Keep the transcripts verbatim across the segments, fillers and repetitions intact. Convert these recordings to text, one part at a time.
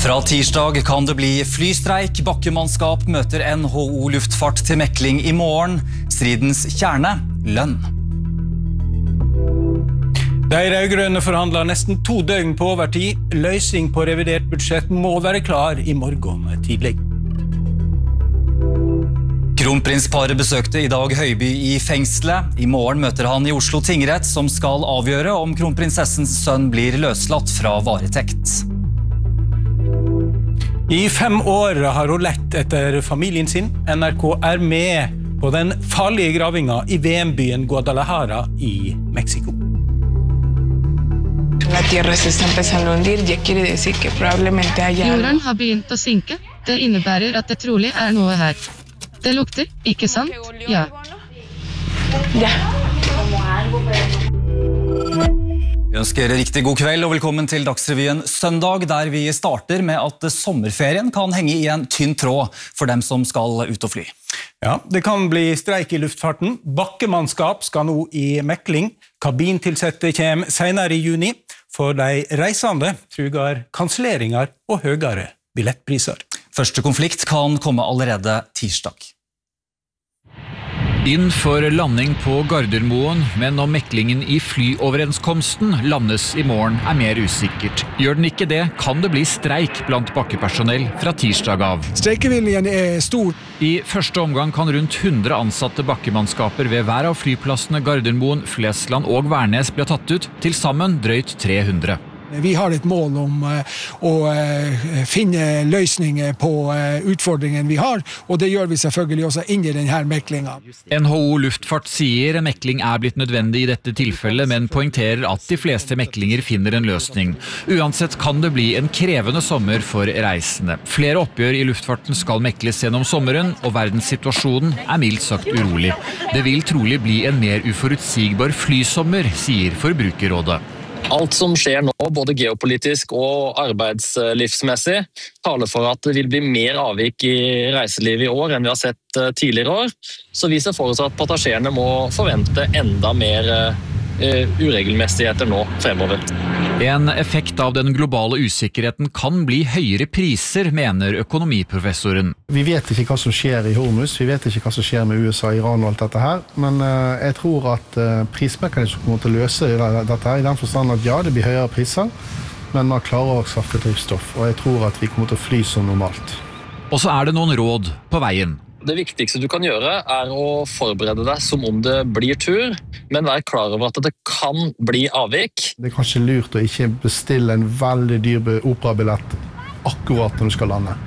Fra tirsdag kan det bli flystreik. Bakkemannskap møter N H O Luftfart til mekling i morgen. Stridens kjerne, lønn. De rødgrønne forhandler nesten to døgn på overtid. Løsning på revidert budsjett må være klar i morgen tidlig. Kronprinsparet besøkte i dag Høiby i fengselet. I morgen møter han i Oslo tingrett, som skal avgjøre om kronprinsessens sønn blir løslatt fra varetekt. I fem år har hun lett etter familien sin. N R K er med på den farlige gravinga i V M-byen Guadalajara i Mexico. La tierra se está empezando a hundir, ya quiere decir que probablemente haya... Jorden har begynt å synke. Det innebærer at det trolig er noe her. Det lukter, ikke sant? Ja. Ja. Vi ønsker riktig god kveld og velkommen til Dagsrevyen Søndag, der vi starter med at sommerferien kan henge i en tynn tråd for dem som skal ut og fly. Ja, det kan bli streik i luftfarten. Bakkemannskap skal nå i mekling. Kabintilsette kommer senere i juni. For de reisende truger kanselleringer og høyere billettpriser. Første konflikt kan komme allerede tirsdag. Inn for landing på Gardermoen, men om meklingen i flyoverenskomsten landes i morgen er mer usikkert. Gjør den ikke det, kan det bli streik blant bakkepersonell fra tirsdag av. Streikeviljen er stor. I første omgang kan rundt hundre ansatte bakkemannskaper ved hver av flyplassene Gardermoen, Flesland og Værnes bli tatt ut, til sammen drøyt tre hundre. Vi har et mål om å finne løsninger på utfordringen vi har, og det gjør vi selvfølgelig også inn i denne meklingen. N H O Luftfart sier en mekling er blitt nødvendig i dette tilfellet, men poengterer at de fleste meklinger finner en løsning. Uansett kan det bli en krevende sommer for reisende. Flere oppgjør i luftfarten skal mekles gjennom sommeren, og verdenssituasjonen er mildt sagt urolig. Det vil trolig bli en mer uforutsigbar flysommer, sier Forbrukerrådet. Alt som skjer nå, både geopolitisk og arbeidslivsmessig, taler for at det vil bli mer avvik i reiselivet i år enn vi har sett tidligere år. Så vi ser for oss at passasjerene må forvente enda mer uregelmessigheter nå fremover. En effekt av den globale usikkerheten kan bli høyere priser, mener økonomiprofessoren. Vi vet ikke hva som skjer i Hormuz, vi vet ikke hva som skjer med U S A, Iran og alt dette her, men jeg tror at prismekanismen kommer til å løse dette her, i den forstand at ja, det blir høyere priser, men man klarer å skaffe drivstoff, og jeg tror at vi kommer til å fly som normalt. Og så er det noen råd på veien. Det viktigste du kan gjøre er å forberede deg som om det blir tur, men vær klar over at det kan bli avvik. Det er kanskje lurt å ikke bestille en veldig dyr operabillett akkurat når du skal lande.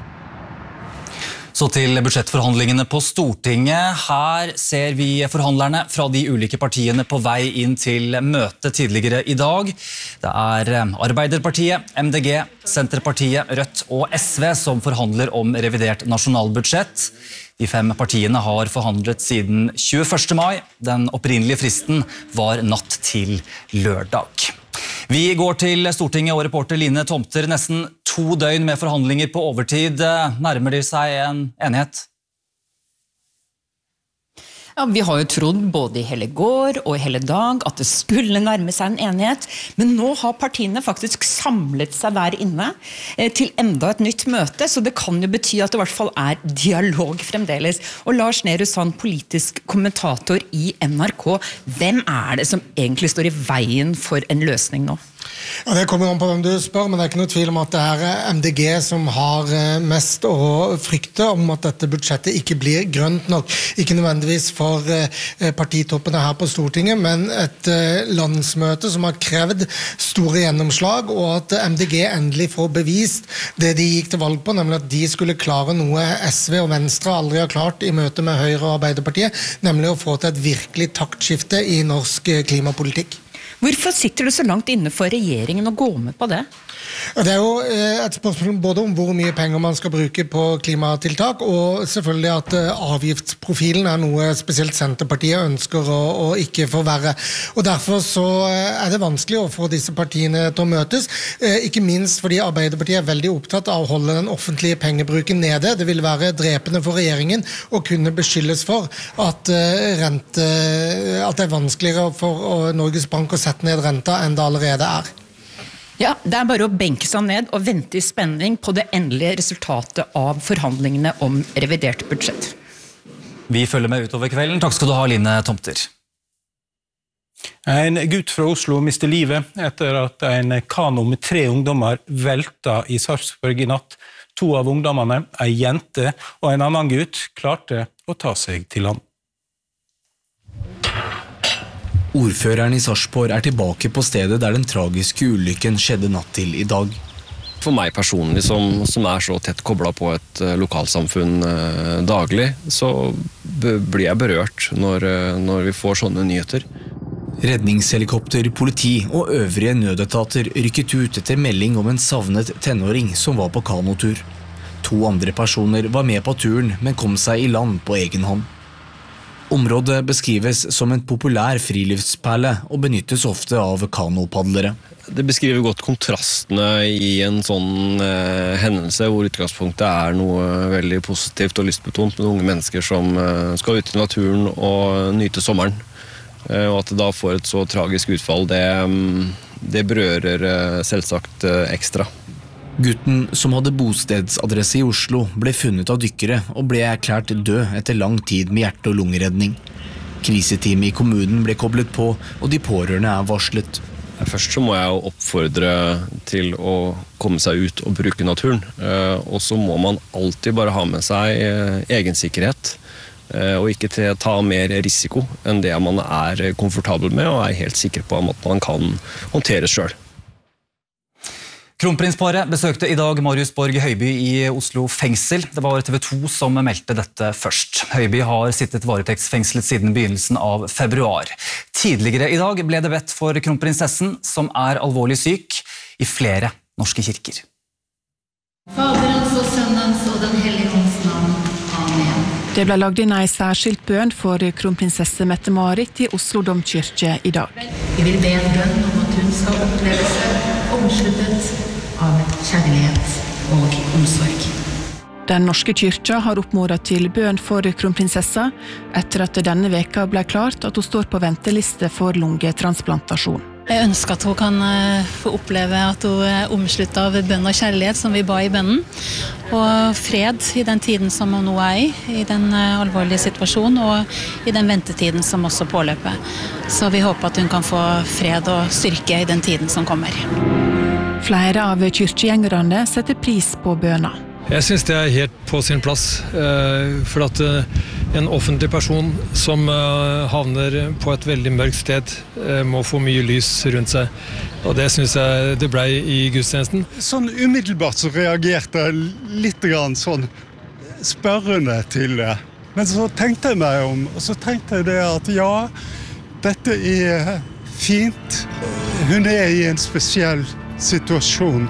Så til budsjettforhandlingene på Stortinget. Her ser vi forhandlerne fra de ulike partiene på vei inn til møte tidligere i dag. Det er Arbeiderpartiet, M D G, Senterpartiet, Rødt og S V som forhandler om revidert nasjonalbudsjett. De fem partiene har forhandlet siden tjueførste mai. Den opprinnelige fristen var natt til lørdag. Vi går til Stortinget og reporter Line Tomter. Nesten to døgn med forhandlinger på overtid. Nærmer det seg en enighet? Ja, vi har jo trodd både i hele går og i hele dag at det skulle nærme seg en enighet, men nå har partiene faktisk samlet seg der inne til enda et nytt møte, så det kan jo bety at det i hvert fall er dialog fremdeles. Og Lars Nehru Sand, politisk kommentator i N R K, hvem er det som egentlig står i veien for en løsning nå? Ja, det kommer an på hvem du spør, men det er ikke noe tvil om at det er M D G som har mest å frykte om at dette budsjettet ikke blir grønt nok. Ikke nødvendigvis for partitoppene her på Stortinget, men et landsmøte som har krevd store gjennomslag, og at M D G endelig får bevist det de gikk til valg på, nemlig at de skulle klare noe S V og Venstre aldri har klart i møte med Høyre og Arbeiderpartiet, nemlig å få til et virkelig taktskifte i norsk klimapolitikk. Hvorfor sitter du så langt inne for regjeringen å gå med på det? Det er jo et spørsmål både om hvor mye penger man skal bruke på klimatiltak, og selvfølgelig at avgiftsprofilen er noe spesielt Senterpartiet ønsker å, å ikke forverre. Og derfor så er det vanskelig å få disse partiene til å møtes, ikke minst fordi Arbeiderpartiet er veldig opptatt av å holde den offentlige pengebruken nede. Det vil være drepende for regjeringen å kunne beskyldes for at, rente, at det er vanskeligere for Norges Bank å sette ned renta enn det allerede er. Ja, det er bare å benke seg ned og vente i spenning på det endelige resultatet av forhandlingene om revidert budsjett. Vi følger med utover kvelden. Takk skal du ha, Line Tomter. En gutt fra Oslo mistet livet etter at en kano med tre ungdommer velta i Sarpsborg i natt. To av ungdommene, en jente og en annen gutt, klarte å ta seg til land. Ordføreren i Sarpsborg er tilbake på stedet der den tragiske ulykken skjedde natt til i dag. For meg personlig, som, som er så tett koblet på et uh, lokalsamfunn uh, daglig, så blir jeg berørt når, uh, når vi får sånne nyheter. Redningshelikopter, politi og øvrige nødetater rykket ut etter melding om en savnet tenåring som var på kanotur. To andre personer var med på turen, men kom seg i land på egen hånd. Området beskrives som en populær friluftsperle og benyttes ofte av kanopadlere. Det beskriver godt kontrastene i en sånn eh, hendelse hvor utgangspunktet er noe veldig positivt og lystbetont med unge mennesker som eh, skal ut i naturen og nyte sommeren. Eh, og at det da får et så tragisk utfall, det, det berører eh, selvsagt eh, ekstra. Gutten, som hadde bostedsadresse i Oslo, ble funnet av dykkere og ble erklært død etter lang tid med hjerte- og lungeredning. Kriseteamet i kommunen ble koblet på, og de pårørende er varslet. Først så må jeg jo oppfordre til å komme seg ut og bruke naturen. Og så må man alltid bare ha med seg egen sikkerhet, og ikke ta mer risiko enn det man er komfortabel med og er helt sikker på at man kan håndtere selv. Kronprinsparet besøkte i dag Marius Borg Høiby i Oslo fengsel. Det var T V to som meldte dette først. Høiby har sittet varetektsfengslet siden begynnelsen av februar. Tidligere i dag ble det bedt for kronprinsessen, som er alvorlig syk, i flere norske kirker. Faderens og Sønnens og den hellige ånds navn. Amen. Det ble lagd inn en særskilt bønn for kronprinsesse Mette-Marit i Oslo domkirke i dag. Vi vil be en bønn om at hun skal oppleve seg omsluttet av kjærlighet og omsorg. Den norske kyrkja har oppmodet til bønn for kronprinsessa etter at denne veka ble klart at hun står på venteliste for lungetransplantasjon. Jeg ønsker at hun kan få oppleve at hun er omsluttet av bønn og kjærlighet som vi ba i bønnen, og fred i den tiden som hun nå er i, i den alvorlige situasjonen, og i den ventetiden som også påløper. Så vi håper at hun kan få fred og styrke i den tiden som kommer. Flere av kyrkjegjengerne setter pris på bønna. Jeg synes det er helt på sin plass, for at en offentlig person som havner på et veldig mørkt sted må få mye lys rundt seg. Og det synes jeg det ble i gudstjenesten. Sånn umiddelbart så reagerte jeg litt grann sånn spørrende til det. Men så tenkte jeg meg om, og så tenkte jeg det at ja, dette er fint. Hun er i en spesiell situasjon.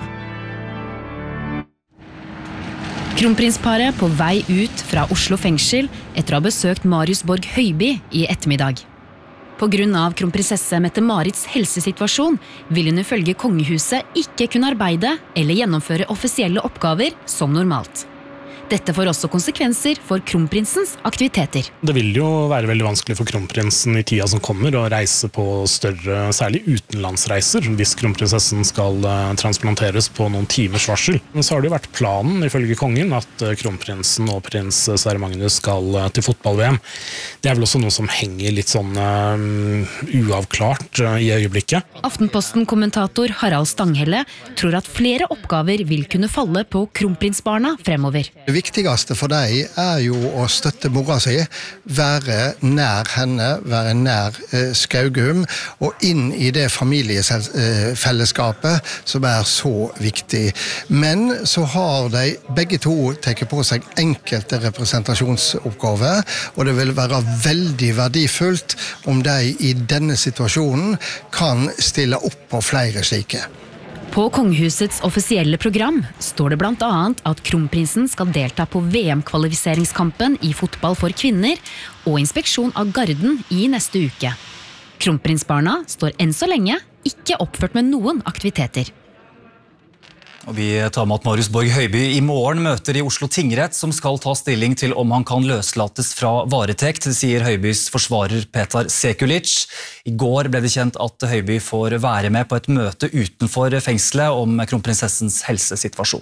Kronprinsparet på vei ut fra Oslo fengsel etter å ha besøkt Marius Borg Høiby i ettermiddag. På grunn av kronprinsesse Mette-Marits helsesituasjon vil hun ifølge kongehuset ikke kunne arbeide eller gjennomføre offisielle oppgaver som normalt. Dette får også konsekvenser for kronprinsens aktiviteter. Det vil jo være veldig vanskelig for kronprinsen i tida som kommer å reise på større, særlig utenlandsreiser, hvis kronprinsessen skal transplanteres på noen timers varsel. Men så har det jo vært planen, ifølge kongen, at kronprinsen og prins Sverre Magnus skal til fotball-V M. Det er vel også noe som henger litt sånn uh, uavklart uh, i øyeblikket. Aftenposten-kommentator Harald Stanghelle tror at flere oppgaver vil kunne falle på kronprinsbarna fremover. Det viktigste for deg er jo å støtte mora si, være nær henne, være nær eh, Skaugum, og inn i det familiefellesskapet som er så viktig. Men så har de begge to tatt på seg enkelte representasjonsoppgaver, og det vil være veldig verdifullt om de i denne situasjonen kan stille opp på flere slike. På kongehusets offisielle program står det blant annet at kronprinsen skal delta på V M-kvalifiseringskampen i fotball for kvinner og inspeksjon av garden i neste uke. Kronprinsbarna står enn så lenge ikke oppført med noen aktiviteter. Og vi tar med at Marius Borg Høiby i morgen møter i Oslo tingrett som skal ta stilling til om han kan løslates fra varetekt, sier Høibys forsvarer Petar Sekulic. I går ble det kjent at Høiby får være med på et møte utenfor fengselet om kronprinsessens helsesituasjon.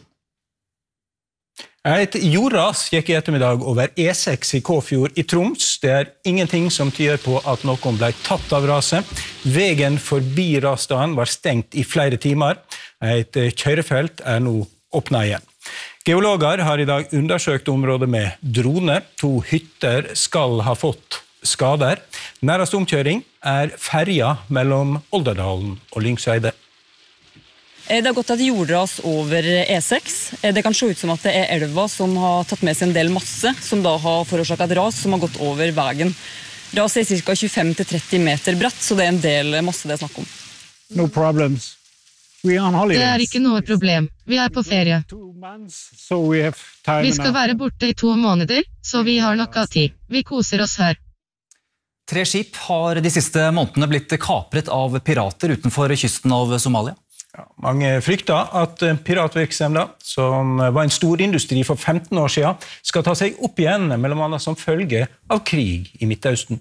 Et jordras gikk i ettermiddag over E seks i Kåfjord i Troms. Det er ingenting som tyder på at noen ble tatt av raset. Vegen forbi rasstaden var stengt i flere timer. Et kjørefelt er nå åpnet igjen. Geologer har i dag undersøkt området med drone. To hytter skal ha fått skader. Nærmest omkjøring er ferja mellom Olderdalen og Lyngseidet. Det har gått et jordras over E seks. Det kan se ut som at det er elva som har tatt med seg en del masse, som da har forårsaket et ras som har gått over veien. Raset er ca. tjuefem til tretti meter bredt, så det er en del masse det er snakk om. No problems. We are on holidays. Det er ikke noe problem. Vi er på ferie. So we have time Vi skal enough. være borte i to måneder, så vi har nok av tid. Vi koser oss her. Tre skip har de siste månedene blitt kapret av pirater utenfor kysten av Somalia. Ja, mange frykter at piratvirksomheten, som var en stor industri for femten år siden, skal ta seg opp igjen, mellom annet som følge av krig i Midtøsten.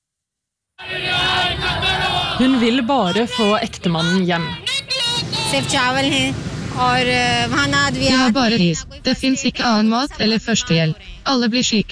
Hun vil bare få ektemannen hjem. Vi har bare ris. Det finnes ikke annen mat eller førstehjelp. Alle blir syke.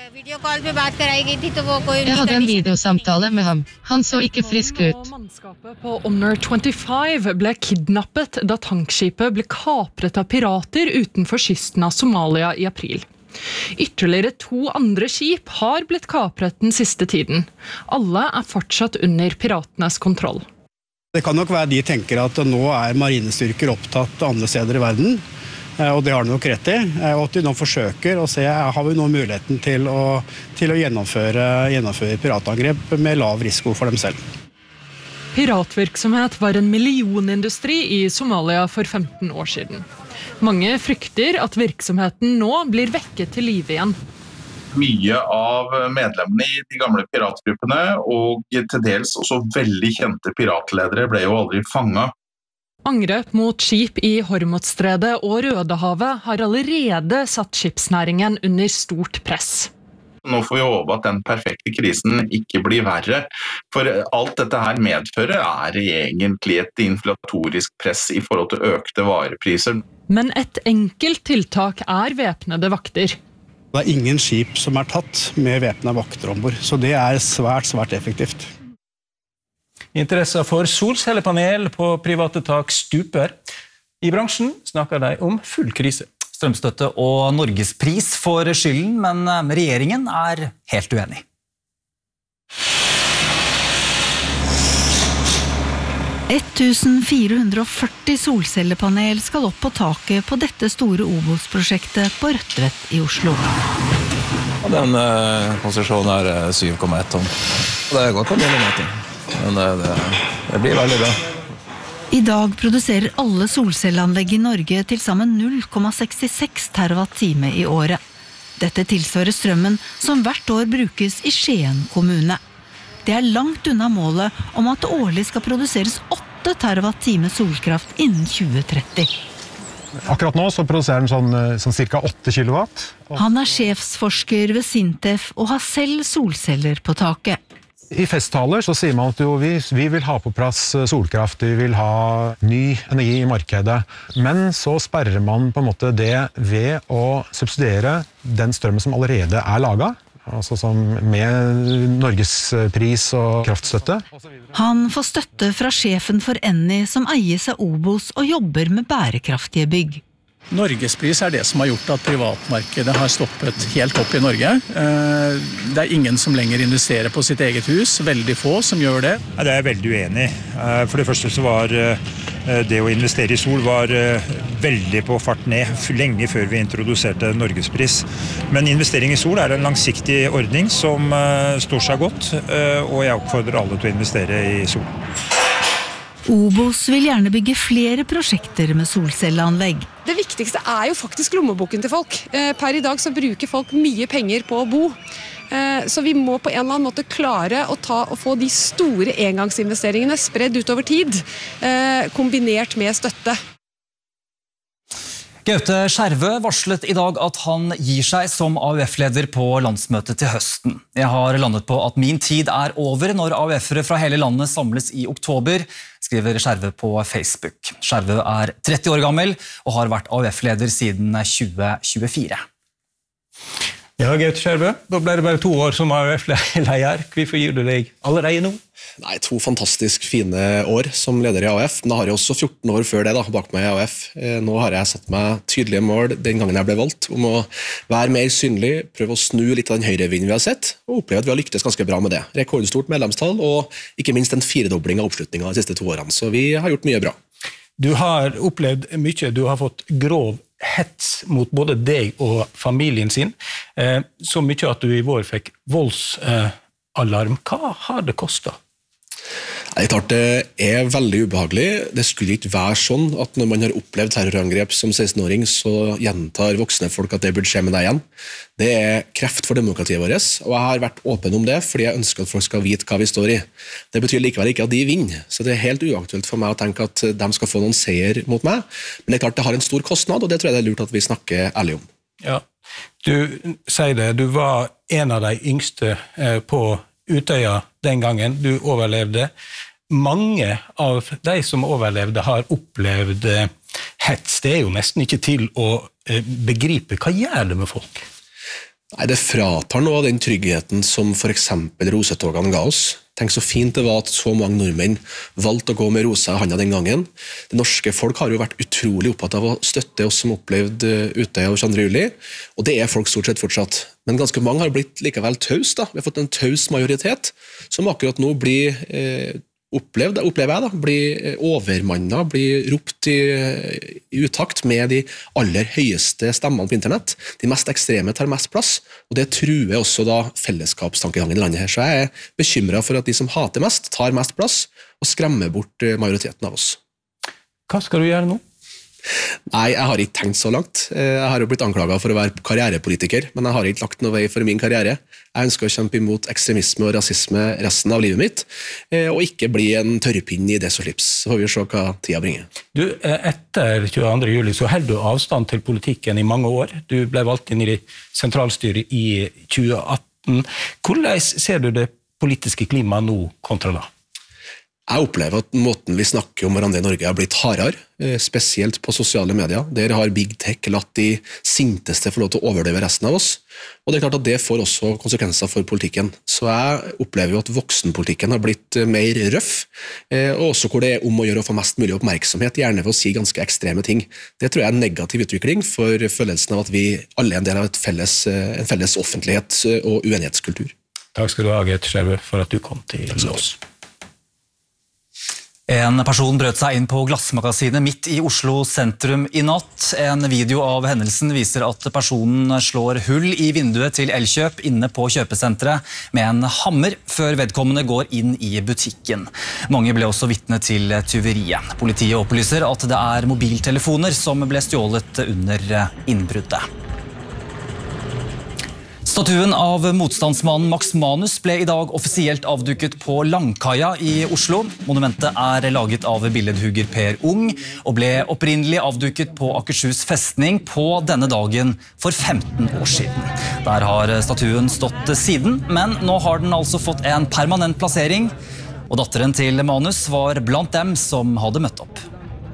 Jeg hadde en videosamtale med ham. Han så ikke frisk ut. Mannskapet på Honor tjuefem ble kidnappet da tankskipet ble kapret av pirater utenfor kysten av Somalia i april. Ytterligere to andre skip har blitt kapret den siste tiden. Alle er fortsatt under piratenes kontroll. Det kan nok være de tenker at nå er marinestyrker opptatt andre steder i verden, og det har de nok rett i, og at de nå forsøker å se, har vi nå muligheten til å, til å gjennomføre, gjennomføre piratangrep med lav risiko for dem selv. Piratvirksomhet var en millionindustri i Somalia for femten år siden. Mange frykter at virksomheten nå blir vekket til live igjen. Mye av medlemmene i de gamle piratgruppene og til dels også veldig kjente piratledere ble jo aldri fanget. Angrep mot skip i Hormuzstredet og Rødehavet har allerede satt skipsnæringen under stort press. Nå får vi håpe at den perfekte krisen ikke blir verre, for alt dette her medfører er egentlig et inflatorisk press i forhold til økte varepriser. Men et enkelt tiltak er væpnede vakter. Det er ingen skip som er tatt med væpnede vakter ombord, så det er svært, svært effektivt. Interesser for solcellepanel på private tak stuper. I bransjen snakker de om full krise. Strømstøtte og Norgespris får skylden, men regjeringen er helt uenig. fjorten hundre og førti solcellepanel skal opp på taket på dette store Obos-prosjektet på Rødtvet i Oslo. Den eh, konsesjonen er syv komma ett tonn. Det går på millimeter, men det, det blir veldig bra. I dag produserer alle solcelleanlegg i Norge til sammen null komma sekstiseks terawatt-time i året. Dette tilsvarer strømmen som hvert år brukes i Skien kommune. Det er langt unna målet om at det årlig skal produseres åtte terawatt-time solkraft innen tjue tretti. Akkurat nå så produserer den sånn, sånn cirka åtte kilowatt. Han er sjefsforsker ved Sintef og har selv solceller på taket. I festtaler så sier man at jo, vi, vi vil ha på plass solkraft, vi vil ha ny energi i markedet. Men så sperrer man på en måte det ved å subsidiere den strømmen som allerede er laget. Altså som med Norgespris og kraftstøtte. Han får støtte fra sjefen for Eni som eies av Obos og jobber med bærekraftige bygg. Norgespris er det som har gjort at privatmarkedet har stoppet helt opp i Norge. Det er ingen som lenger investerer på sitt eget hus, veldig få som gjør det. Det er jeg veldig uenig. For det første så var det å investere i sol var veldig på fart ned, lenge før vi introduserte Norgespris. Men investering i sol er en langsiktig ordning som står seg godt, og jeg oppfordrer alle til å investere i sol. Obos vil gjerne bygge flere prosjekter med solcelleanlegg. Det viktigste er jo faktisk lommeboken til folk. Per i dag så bruker folk mye penger på å bo. Så vi må på en eller annen måte klare å ta og få de store engangsinvesteringene spredd utover tid, kombinert med støtte. Gaute Skjervø varslet i dag at han gir seg som A U F-leder på landsmøtet til høsten. Jeg har landet på at min tid er over når A U F-ere fra hele landet samles i oktober, skriver Skjervø på Facebook. Skjervø er tretti år gammel og har vært A U F-leder siden tjue tjuefire. Ja, Gaute Skjervø, da ble det bare to år som A U F-leder. Hvorfor gir du deg allerede nå? Nei, to fantastisk fine år som leder i A U F, men jeg har jo også fjorten år før det da, bak meg i A U F. Nå har jeg satt meg tydelige mål den gangen jeg ble valgt, om å være mer synlig, prøve å snu litt av den høyrevinden vi har sett, og oppleve at vi har lyktes ganske bra med det. Rekordstort medlemstall, og ikke minst en firedobling av oppslutningen de siste to årene, så vi har gjort mye bra. Du har opplevd mye, du har fått grov hets mot både deg og familien sin, så mye at du i vår fikk voldsalarm. Hva har det kostet? Det er klart det er veldig ubehagelig. Det skulle ikke være sånn at når man har opplevd terrorangrep som seksten-åring, så gjentar voksne folk at det burde skje med deg igjen. Det er kreft for demokratiet vårt, og jeg har vært åpen om det, fordi jeg ønsker at folk skal vite hva vi står i. Det betyr likevel ikke at de vinner, så det er helt uaktuelt for meg å tenke at de skal få noen seier mot meg. Men det er klart det har en stor kostnad, og det tror jeg det er lurt at vi snakker ærlig om. Ja, du sier det, du var en av de yngste på Utøya den gangen, du overlevde. Mange av de som overlevde har opplevd hets. Det er jo nesten ikke til å begripe. Hva gjør det med folk? Nei, det fratar noe av den tryggheten som for eksempel rosetogene ga oss. Tenk så fint det var at så mange nordmenn valgte å gå med rosa i handa den gangen. Det norske folk har jo vært utrolig opptatt av å støtte oss som opplevde Utøya og tjueandre juli, og det er folk stort sett fortsatt. Men ganske mange har blitt likevel taus da. Vi har fått en taus majoritet, som akkurat nå blir eh, opplevd, opplever jeg da, blir overmannet, blir ropt i, i utakt med de aller høyeste stemmene på internett. De mest ekstreme tar mest plass, og det truer også da fellesskapstankegangen i landet her. Så jeg er bekymret for at de som hater mest, tar mest plass og skremmer bort majoriteten av oss. Hva skal du gjøre nå? Nei, jeg har ikke tenkt så langt. Jeg har jo blitt anklaget for å være karrierepolitiker, men jeg har ikke lagt noe vei for min karriere. Jeg ønsker å kjempe imot ekstremisme og rasisme resten av livet mitt, og ikke bli en tørrpinn i det som slips. Så får vi se hva tida bringer. Du, etter tjueandre juli så held du avstand til politikken i mange år. Du ble valgt inn i sentralstyret i tjue atten. Hvordan ser du det politiske klimaet nå kontra da? Jeg opplever at måten vi snakker om hverandre i Norge har blitt hardere, spesielt på sosiale medier. Der har Big Tech latt de sinteste få lov til å overdøve resten av oss. Og det er klart at det får også konsekvenser for politikken. Så jeg opplever jo at voksenpolitikken har blitt mer røff, og også hvor det er om å gjøre å få mest mulig oppmerksomhet, gjerne ved å si ganske ekstreme ting. Det tror jeg er en negativ utvikling for følelsen av at vi alle er en del av et felles, en felles offentlighet og uenighetskultur. Takk skal du ha, Gaute Skjervø, for at du kom til oss. En person brøt seg inn på Glassmagasinet midt i Oslo sentrum i natt. En video av hendelsen viser at personen slår hull i vinduet til Elkjøp inne på kjøpesenteret med en hammer før vedkommende går inn i butikken. Mange ble også vitne til tyveriet. Politiet opplyser at det er mobiltelefoner som ble stjålet under innbruddet. Statuen av motstandsmannen Max Manus ble i dag offisielt avduket på Langkaia i Oslo. Monumentet er laget av billedhugger Per Ung og ble opprinnelig avduket på Akershus festning på denne dagen for femten år siden. Der har statuen stått siden, men nå har den altså fått en permanent plassering, og datteren til Manus var blant dem som hadde møtt opp.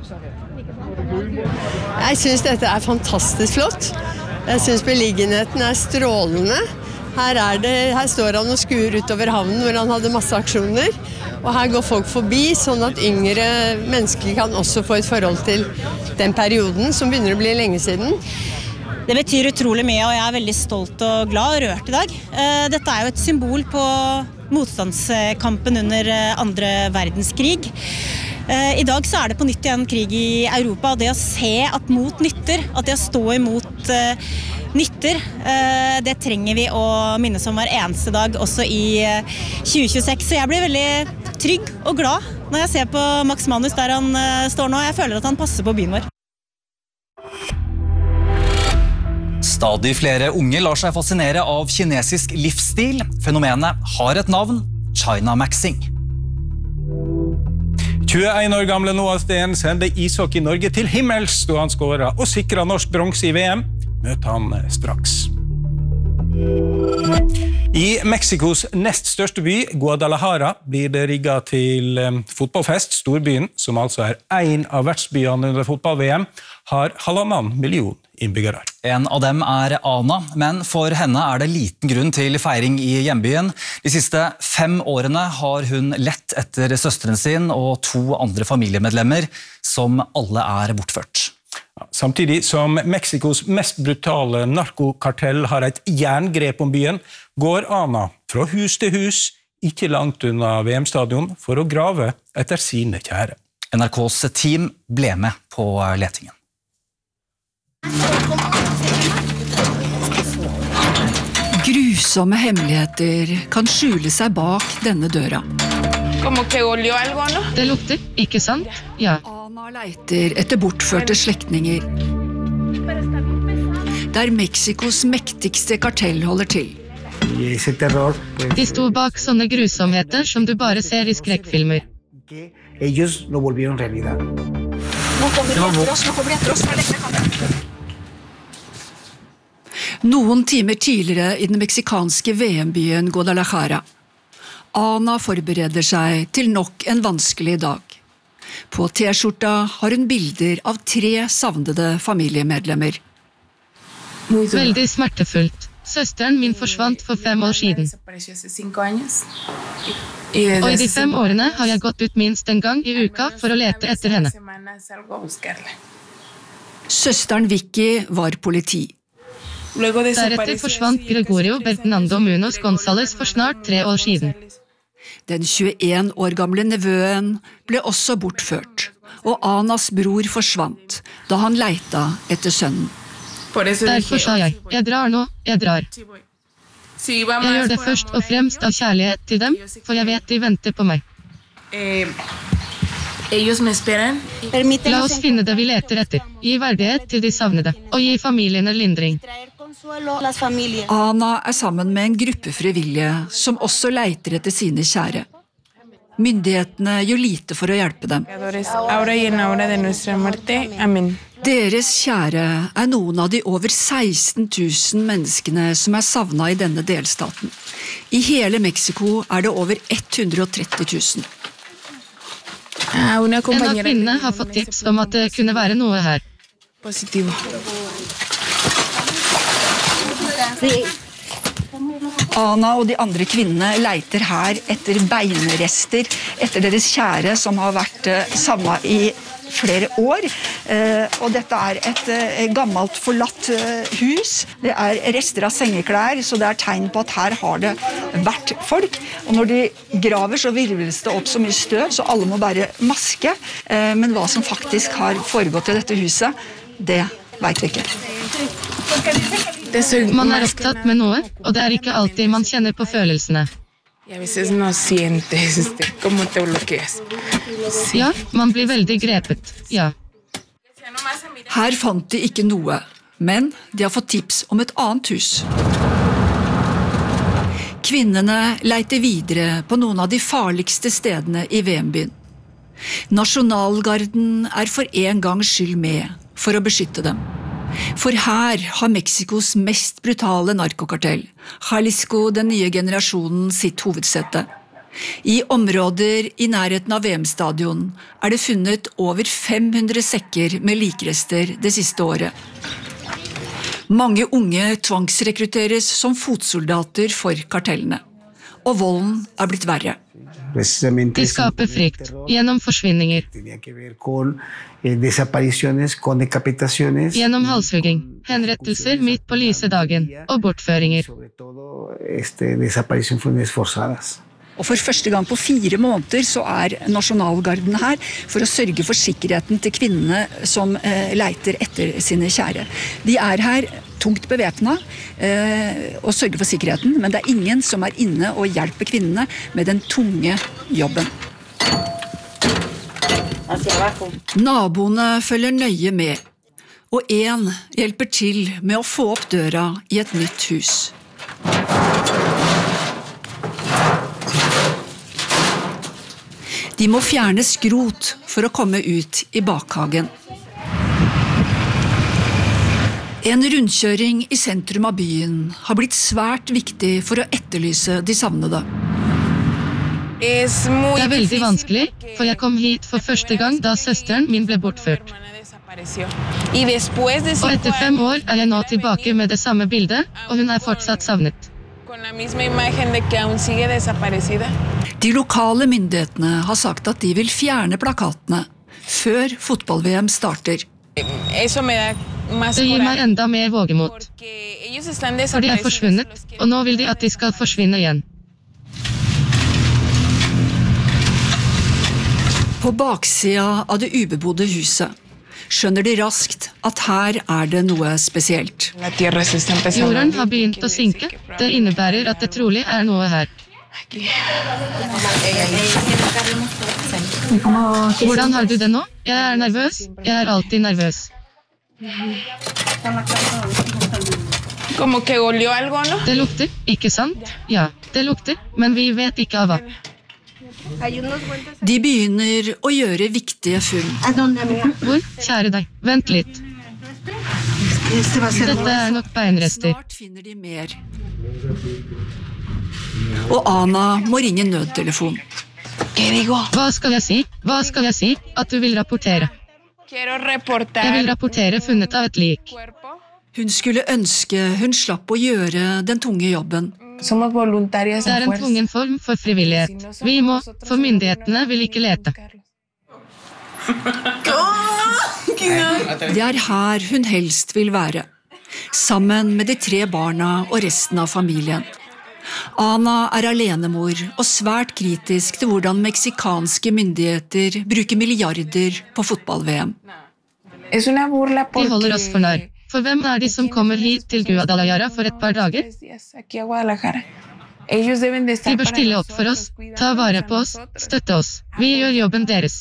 Jeg synes dette er fantastisk flott. Jeg synes beliggenheten er strålende. Her, er det, her står han og skuer utover havnen hvor han hadde masse aksjoner. Og her går folk forbi, sånn at yngre mennesker kan også få et forhold til den perioden som begynner å bli lenge siden. Det betyr utrolig mye, og jeg er veldig stolt og glad og rørt i dag. Dette er jo et symbol på motstandskampen under andre verdenskrig. I dag så er det på nytt igjen krig i Europa, og det å se at mot nytter, at det å stå imot uh, nytter, uh, det trenger vi å minnes om hver eneste dag, også i uh, tjue tjueseks. Så jeg blir veldig trygg og glad når jeg ser på Max Manus der han uh, står nå. Jeg føler at han passer på byen vår. Stadig flere unge lar seg fascinere av kinesisk livsstil. Fenomenet har et navn, China Maxing. tjueén år gamle Noah Sten sender ishockey Norge til himmels da han skåret og sikret norsk bronse i V M. Møt han straks. I Mexikos nest største by, Guadalajara, blir det rigget til fotballfest. Storbyen, som altså er en av vertsbyene under fotball-V M, har halvannen million innbyggere. En av dem er Ana, men for henne er det liten grunn til feiring i hjembyen. De siste fem årene har hun lett etter søsteren sin og to andre familiemedlemmer, som alle er bortført. Samtidig som Mexikos mest brutale narkokartell har et jerngrep om byen, går Ana fra hus til hus, ikke langt unna V M-stadion, for å grave etter sine kjære. N R K's team ble med på letingen. Grusomme hemmeligheter kan skjule seg bak denne døra. Det lukter, ikke sant? Ja. Ana leiter etter bortførte slektninger. Der Mexikos mektigste kartell holder til. De sto bak sånne grusomheter som du bare ser i skrekkfilmer. Noen timer tidligere i den meksikanske V M-byen Guadalajara. Ana forbereder seg til nok en vanskelig dag. På T-skjorta har hun bilder av tre savnede familiemedlemmer. Veldig smertefullt. Søsteren min forsvant for fem år siden. Og i de fem årene har jeg gått ut minst en gang i uka for å lete etter henne. Søsteren Vicky var politi. Deretter forsvant Gregorio Bernardo Munoz González for snart tre år siden. Den tjueen år gamle nevøen ble også bortført, og Anas bror forsvant da han leita etter sønnen. Derfor sa jeg, jeg drar nå, jeg drar. Jeg gjør det først og fremst av kjærlighet til dem, for jeg vet de venter på meg. La oss finne det vi leter etter, gi verdighet til de savnede, og gi familiene lindring. Ana er sammen med en gruppe frivillige som også leiter etter sine kjære. Myndighetene gjør lite for å hjelpe dem. Deres kjære er noen av de over seksten tusen menneskene som er savnet i denne delstaten. I hele Mexico er det over hundre og tretti tusen. En av kvinnene har fått tips om at det kunne være noe her. Ana og de andre kvinnene leiter her etter beinrester, etter deres kjære som har vært savnet i flere år. Og dette er et gammelt forlatt hus. Det er rester av sengeklær, så det er tegn på at her har det vært folk. Og når de graver så virvles det opp så mye støv, så alle må bære maske. Men hva som faktisk har foregått i dette huset, det vet vi ikke. Man er opptatt med noe, og det er ikke alltid man kjenner på følelsene. Ja, man blir veldig grepet, ja. Her fant de ikke noe, men de har fått tips om et annet hus. Kvinnene leiter videre på noen av de farligste stedene i V M-byen. Nasjonalgarden er for en gangs skyld med for å beskytte dem. For her har Mexikos mest brutale narkokartell, Jalisco, den nye generasjonen, sitt hovedsete. I områder i nærheten av V M-stadion er det funnet over fem hundre sekker med likrester det siste året. Mange unge tvangsrekrutteres som fotsoldater for kartellene, og volden er blitt verre. De skaper frykt gjennom forsvinninger, gjennom halshugging, henrettelser midt på lyse dagen og bortføringer. Og for første gang på fire måneder så er Nasjonalgarden her for å sørge for sikkerheten til kvinnene som eh, leiter etter sine kjære. De er her tungt bevæpnet eh, og sørger for sikkerheten, men det er ingen som er inne og hjelper kvinnene med den tunge jobben. Naboene følger nøye med, og en hjelper til med å få opp døra i et nytt hus. De må fjerne skrot for å komme ut i bakhagen. En rundkjøring i sentrum av byen har blitt svært viktig for å etterlyse de savnede. Det er veldig vanskelig, for jeg kom hit for første gang da søsteren min ble bortført. Og etter fem år er jeg nå tilbake med det samme bildet, og hun er fortsatt savnet. De lokale myndighetene har sagt at de vil fjerne plakatene før fotball-V M starter. Det gir meg enda mer vågemot. For de er forsvunnet, og nå vil de at de skal forsvinne igjen. På baksida av det ubebodde huset skjønner de raskt at her er det noe spesielt. Jorden har begynt å synke. Det innebærer at det trolig er noe her. Hvordan har du det nå? Jeg er nervøs. Jeg er alltid nervøs. Det lukter, ikke sant? Ja, det lukter, men vi vet ikke av hva. De begynner å gjøre viktige funn. Hvor? Kjære deg, vent litt. Dette er nok beinrester. Snart finner de mer. Og Ana må ringe nødtelefon. Hva skal jeg si? Hva skal jeg si? At du vil rapportere. Jeg vil rapportere funnet av et lik. Hun skulle ønske hun slapp å gjøre den tunge jobben. Det er en tvungen form for frivillighet. Vi må, for myndighetene vil ikke lete. Det er her hun helst vil være, sammen med de tre barna og resten av familien. Ana er alenemor og svært kritisk til hvordan meksikanske myndigheter bruker milliarder på fotball-V M. De holder oss for nær. For hvem er de som kommer hit til Guadalajara for et par dager? De bør stille opp for oss, ta vare på oss, støtte oss. Vi gjør jobben deres.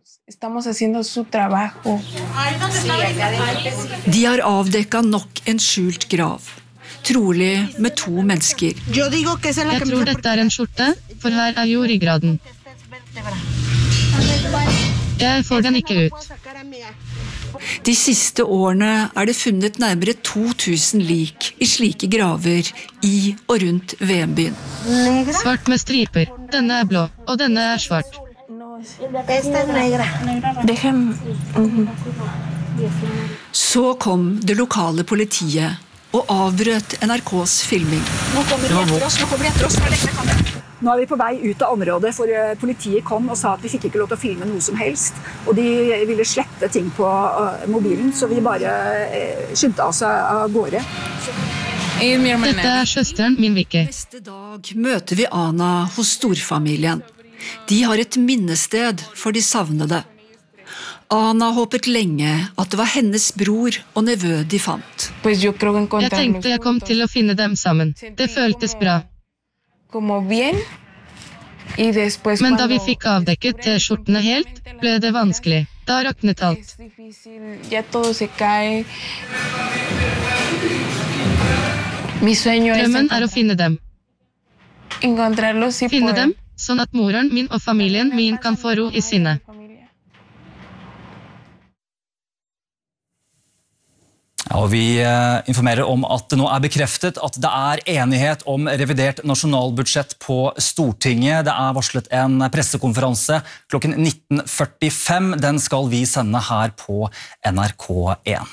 De har avdekket nok en skjult grav. Trolig med to mennesker. Jeg tror dette er en skjorte, for her er jo ryggraden. Jeg får den ikke ut. De siste årene er det funnet nærmere to tusen lik i slike graver i og rundt V M-byen. Svart med striper. Denne er blå, og denne er svart. Så kom det lokale politiet og avbrøt N R K's filming. Nå kommer de etter oss, nå kommer de etter oss. Nå er vi på vei ut av området, for politiet kom og sa at vi fikk ikke lov til å filme noe som helst. Og de ville slette ting på mobilen, så vi bare skyndte oss av gårde. Dette er søsteren min, Vicky. Neste dag møter vi Ana hos storfamilien. De har et minnested for de savnede. Ana håpet lenge at det var hennes bror og nevø de fant. Jeg tenkte jeg kom til å finne dem sammen. Det føltes bra. Men da vi fikk avdekket T-skjortene helt, ble det vanskelig. Da raknet alt. Drømmen er å finne dem. Finne dem, sånn at moren min og familien min kan få ro i sinne. Ja, og vi informerer om at det nå er bekreftet at det er enighet om revidert nasjonalbudsjett på Stortinget. Det er varslet en pressekonferanse klokken nitten førtifem. Den skal vi sende her på N R K én.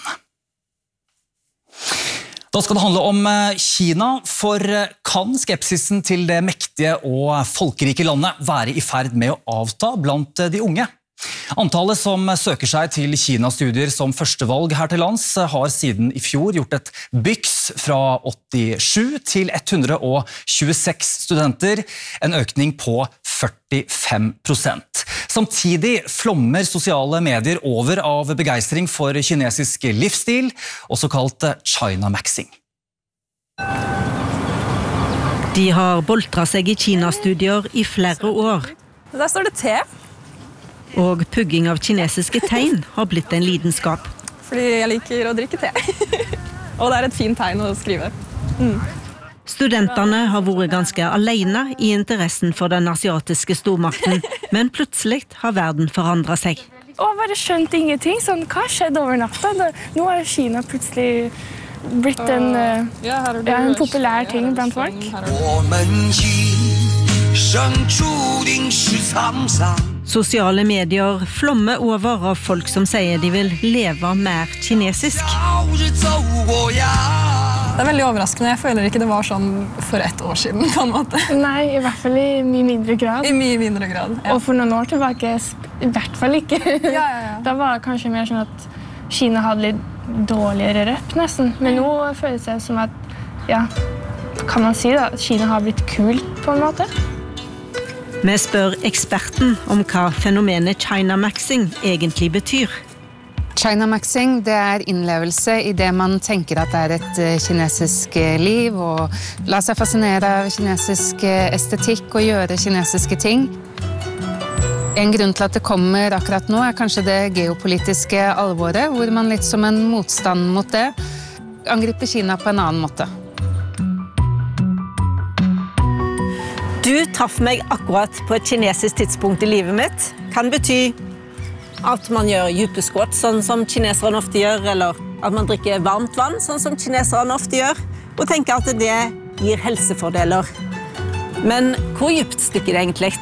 Da skal det handle om Kina, for kan skepsisen til det mektige og folkerike landet være i ferd med å avta blant de unge? Antallet som søker seg til Kina-studier som førstevalg her til lands har siden i fjor gjort et byks fra åttisju til ett hundre tjueseks studenter, en økning på førtifem prosent. Samtidig flommer sosiale medier over av begeistring for kinesisk livsstil, også kalt China-maxing. De har boltret seg i Kina-studier i flere år. Der står det te. Og pugging av kinesiske tegn har blitt en lidenskap. Fordi jeg liker å drikke te. Og det er et fint tegn å skrive. Mm. Studentene har vært ganske alene i interessen for den asiatiske stormakten, men plutselig har verden forandret seg. Og jeg bare skjønte ingenting, sånn, hva skjedde over natta? Nå har Kina plutselig blitt en, uh, ja, en populær ting blant folk. Sosiale medier flommer over av folk som sier de vil leve mer kinesisk. Det er veldig overraskende. Jeg føler ikke det var sånn for ett år siden, på en måte. Nei, i hvert fall i mye mindre grad. I mye mindre grad, ja. Og for noen år tilbake, i hvert fall ikke. Ja, ja, ja. Da var det kanskje mer sånn at Kina hadde litt dårligere røp, nesten. Men nå føles det som at, ja, kan man si da, at Kina har blitt kult på en måte. Vi spør eksperten om hva fenomenet China-maxing egentlig betyr. China-maxing, det er innlevelse i det man tenker at er et kinesisk liv, og la seg fascinere av kinesisk estetikk og gjøre kinesiske ting. En grunn til at det kommer akkurat nå er kanskje det geopolitiske alvoret, hvor man litt som en motstand mot det angriper Kina på en annen måte. Du traff meg akkurat på et kinesisk tidspunkt i livet mitt. Kan bety at man gjør dype squats, sånn som kineserne ofte gjør, eller at man drikker varmt vann, sånn som kineserne ofte gjør, og tenker at det gir helsefordeler. Men hvor dypt stikker det egentlig?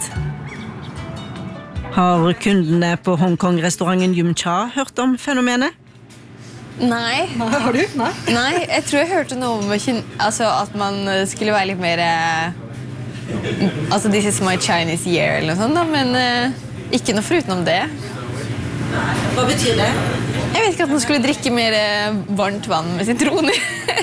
Har kundene på Hongkong-restauranten Yum Cha hørt om fenomenet? Nei. Nei, har du? Nei. Nei, jeg tror jeg hørte noe om altså, at man skulle være litt mer altså, this is my Chinese year eller noe sånt, da, men uh, ikke noe forutenom det. Hva betyr det? Jeg vet ikke at man skulle drikke mer varmt vann med sitroner.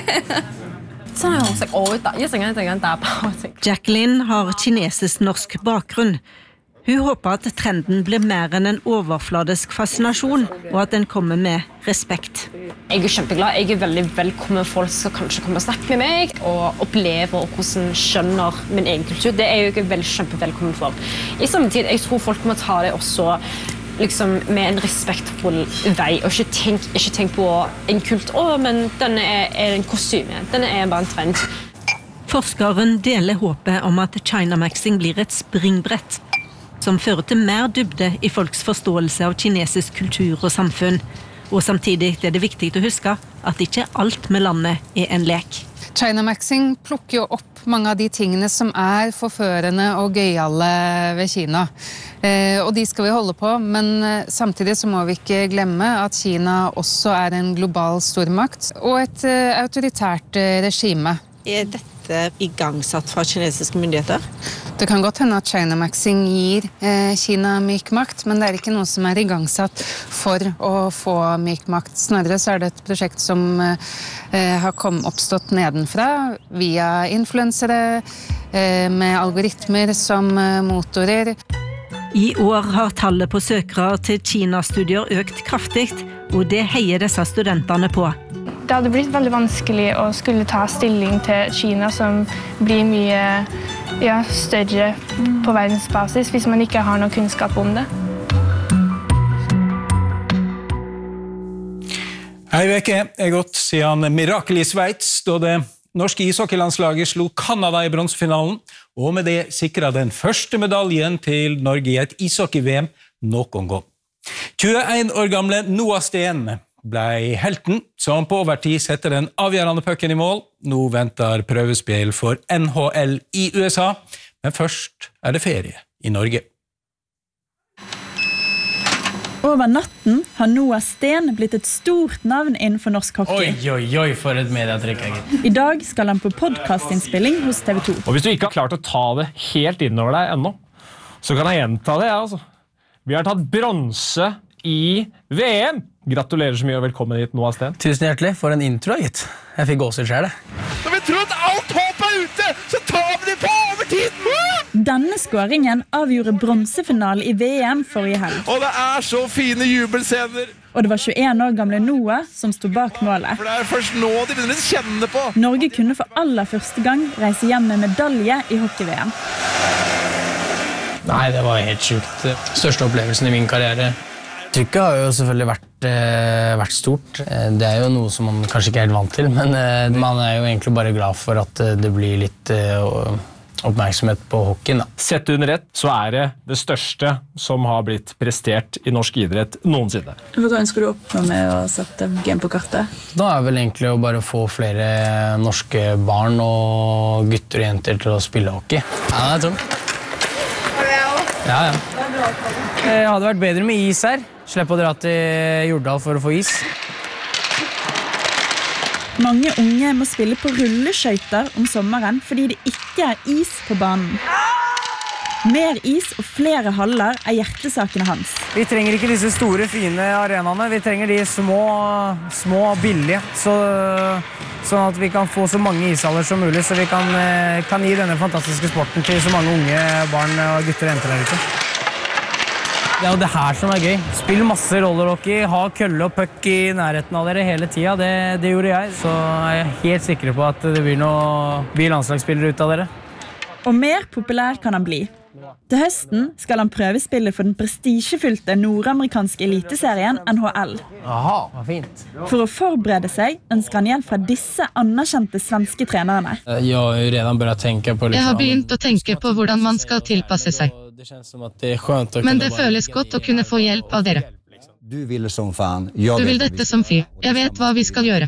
Jacqueline har kinesisk-norsk bakgrunn. Hun håper at trenden blir mer enn en overfladisk fascinasjon, og at den kommer med respekt. Jeg er kjempeglad. Jeg er veldig velkommen folk som kanskje kommer og snakke med meg, og opplever hvordan skjønner min egen kultur. Det er jeg veldig kjempevelkommen for. I samme tid, jeg tror folk må ta det også liksom med en respektfull vei, og ikke tenk, ikke tenk på en kult, å, men denne er, er en kostyme, denne er bare en trend. Forskeren deler håpet om at China-maxing blir et springbrett, som fører til mer dybde i folks forståelse av kinesisk kultur og samfunn. Og samtidig er det viktig å huske at ikke alt med landet er en lek. China-maxing plukker jo opp mange av de tingene som er forførende og gøyale ved Kina. Eh, og de skal vi holde på, men samtidig så må vi ikke glemme at Kina også er en global stormakt og et uh, autoritært uh, regime. Er dette igangsatt fra kinesiske myndigheter? Det kan godt hende at China-maxing gir eh, Kina myk makt, men det er ikke noe som er igangsatt for å få myk makt. Snarere så er det et prosjekt som eh, har kom, oppstått nedenfra, via influensere, eh, med algoritmer som eh, motorer. I år har tallet på søkere til Kina-studier økt kraftig, og det heier disse studentene på. Det hadde blitt veldig vanskelig å skulle ta stilling til Kina, som blir mye ja, større på verdensbasis, hvis man ikke har noe kunnskap om det. Ei veke er gått siden mirakel i Sveits, da det norske ishockeylandslaget slo Kanada i bronsefinalen, og med det sikret den første medaljen til Norge i et ishockey-V M noen gang. tjueén år gamle Noah Steen ble helten, som på overtid setter den avgjørende pucken i mål. Nå venter prøvespill for N H L i U S A, men først er det ferie i Norge. Over natten har Noah Steen blitt et stort navn innenfor norsk hockey. Oi, oi, oi, for et medietrykk, egentlig. I dag skal han på podcastinnspilling hos T V to. Og hvis du ikke har klart å ta det helt innover deg ennå, så kan jeg gjenta det, ja, altså. Vi har tatt bronse i V M. Gratulerer så mye og velkommen hit, Noah Steen. Tusen hjertelig for en intro, gitt. Jeg fikk gåsehud selv, det. Når vi tror at alt håp er ute, så tar vi det på overtiden! Denne skåringen avgjorde bronsefinalen i V M forrige helg. Og det er så fine jubelscener. Og det var tjueen år gamle Noah som stod bak målet. For det er først nå de begynner å kjenne på. Norge kunne for aller første gang reise hjem med medalje i hockey-V M. Nei, det var helt sjukt. Største opplevelsen i min karriere. Trykket har jo selvfølgelig vært, eh, vært stort. Det er jo noe som man kanskje ikke er helt vant til, men eh, man er jo egentlig bare glad for at det blir litt eh, oppmerksomhet på hockeyen. Da. Sett under ett så er det det største som har blitt prestert i norsk idrett noensinne. Hva ønsker du oppnå med å sette game på kartet? Da er vel egentlig å bare få flere norske barn og gutter og jenter til å spille hockey. Ja, det er sånn. Ja, ja. Det hadde vært bedre med is her. Slipp å dra til Jordal for å få is. Mange unge må spille på rulleskøyter om sommeren fordi det ikke er is på banen. Mer is og flere haller er hjertesakene hans. Vi trenger ikke disse store, fine arenaene. Vi trenger de små, små billige. Så, sånn at vi kan få så mange ishaller som mulig, så vi kan, kan gi denne fantastiske sporten til så mange unge barn og gutter og jenter der ute. Det er jo det her som er gøy. Spill masse rollerhockey, ha kølle og puck i nærheten av dere hele tida. Det, det gjorde jeg, så er jeg helt sikker på at det blir noe blir landslagsspillere ut av dere. Og mer populær kan han bli. Til høsten skal han prøvespille for den prestisjefylte nordamerikanske eliteserien N H L. Aha, hva fint. For å forberede seg ønsker han hjelp fra disse anerkjente svenske trenerne. Jeg har jo redan börjat tänka på liksom, Jeg har begynt å tenke på hvordan man skal tilpasse seg. det känns som att det är skönt att Men det føles godt å kunne få hjelp av dere. Du vil som fan. Du vil dette som fyr. Jeg vet hva vi skal gjøre.